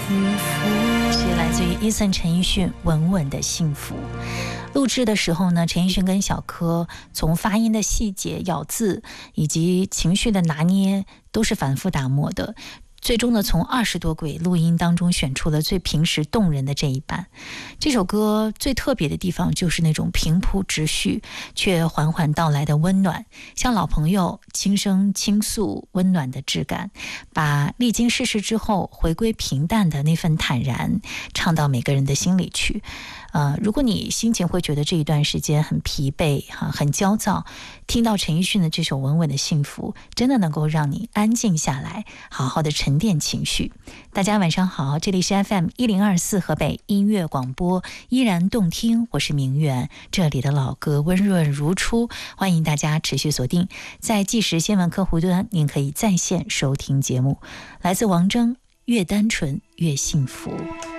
是来自于Eason陈奕迅《稳稳的幸福》。录制的时候呢，陈奕迅跟小柯从发音的细节、咬字以及情绪的拿捏都是反复打磨的。最终呢，从20多轨录音当中选出了最平实动人的这一版。这首歌最特别的地方就是那种平铺直叙却缓缓到来的温暖，像老朋友轻声倾诉温暖的质感，把历经世事之后回归平淡的那份坦然唱到每个人的心里去。如果你心情会觉得这一段时间很疲惫很焦躁，听到陈奕迅的这首《稳稳的幸福》，真的能够让你安静下来，好好的沉淀情绪。大家晚上好，这里是 FM1024 河北音乐广播，依然动听，我是明媛，这里的老歌温润如初，欢迎大家持续锁定在即时新闻客户端，您可以在线收听节目。来自王铮，越单纯越幸福。